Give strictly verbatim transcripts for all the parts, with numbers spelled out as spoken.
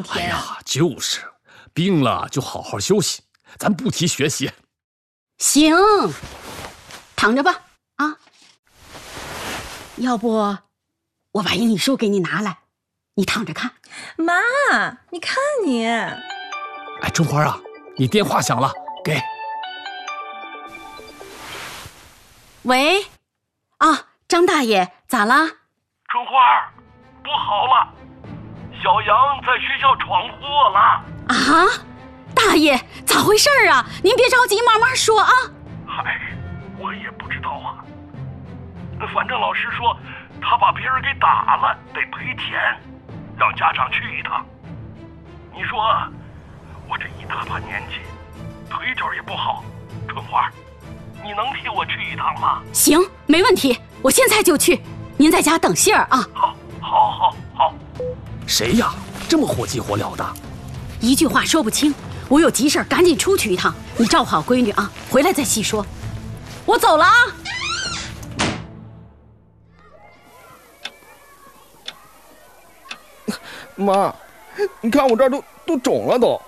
几天啊？ 哎呀，就是，病了就好好休息，咱不提学习。 行，躺着吧啊。要不，我把英语书给你拿来，你躺着看。 妈，你看你。 哎，春花啊，你电话响了，给。 喂，啊，张大爷，咋啦？ 春花，不好了，小杨在学校闯祸了。 啊，大爷，咋回事啊？您别着急，慢慢说啊。 嗨，我也不知道啊。反正老师说他把别人给打了，得赔钱，让家长去一趟。你说我这一大把年纪，腿脚也不好，春花，你能替我去一趟吗？ 行，没问题，我现在就去。您在家等信儿啊。 好，好，好，好。 谁呀？这么火急火燎的？ 一句话说不清，我有急事赶紧出去一趟。你照顾好闺女啊，回来再细说。我走了啊。 妈，你看我这儿都都肿了都。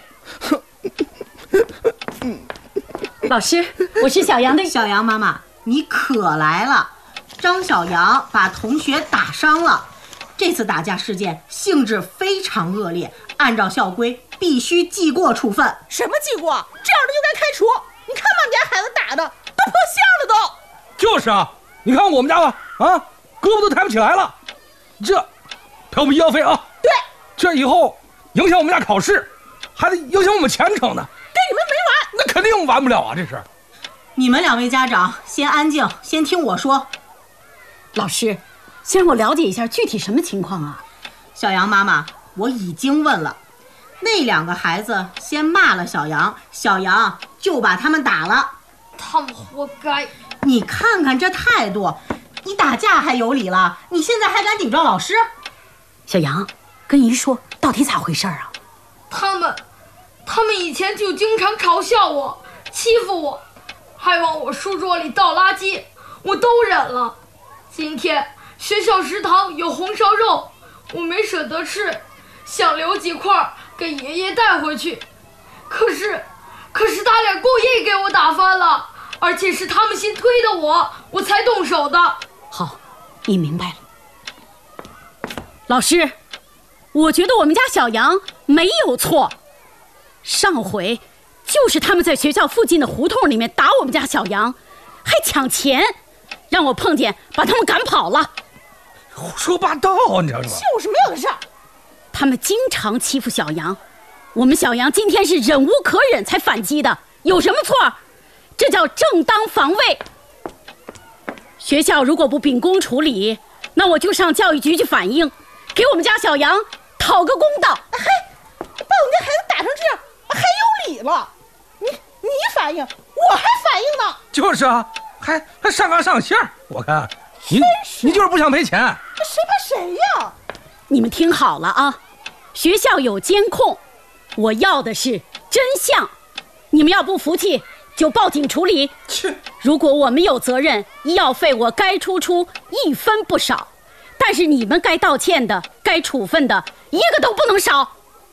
老师，我是小杨的。 小杨妈妈，你可来了。张小杨把同学打伤了，这次打架事件性质非常恶劣，按照校规必须记过处分。 什么记过？这样的就该开除。你看把你家孩子打的都破相了都。 就是啊，你看我们家吧，啊，胳膊都抬不起来了，这赔我们医药费啊。 对， 这以后影响我们家考试，还得影响我们前程呢。 跟你们没完。 那肯定完不了啊，这是。 你们两位家长先安静，先听我说。 老师，先让我了解一下具体什么情况啊？ 小杨妈妈，我已经问了，那两个孩子先骂了小杨，小杨就把他们打了。 他们活该。 你看看这态度，你打架还有理了，你现在还敢顶撞老师？ 小杨，跟姨说到底咋回事啊？ 他们他们以前就经常嘲笑我，欺负我，还往我书桌里倒垃圾，我都忍了。今天学校食堂有红烧肉，我没舍得吃，想留几块给爷爷带回去。可是可是他俩故意给我打翻了，而且是他们先推的我，我才动手的。 好，你明白了。老师，我觉得我们家小杨没有错，上回就是他们在学校附近的胡同里面打我们家小杨，还抢钱，让我碰见把他们赶跑了。 胡说八道，你知道吗？ 就是没有的事儿。 他们经常欺负小杨，我们小杨今天是忍无可忍才反击的，有什么错？这叫正当防卫。学校如果不秉公处理，那我就上教育局去反映，给我们家小杨讨个公道。 嘿，把我们家孩子打成这样，还有理了？你你反应，我还反应呢。 就是啊，还还上纲上线，我看你你就是不想赔钱。 这谁怕谁呀？ 你们听好了啊，学校有监控，我要的是真相。你们要不服气，就报警处理。如果我们有责任，医药费我该出出一分不少，但是你们该道歉的、该处分的，一个都不能少。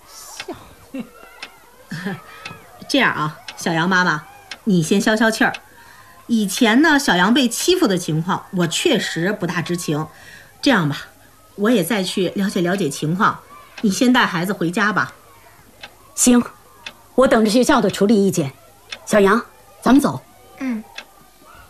这样啊，小杨妈妈，你先消消气儿。以前呢，小杨被欺负的情况，我确实不大知情。这样吧，我也再去了解了解情况。你先带孩子回家吧。 行，我等着学校的处理意见。小杨，咱们走。 嗯。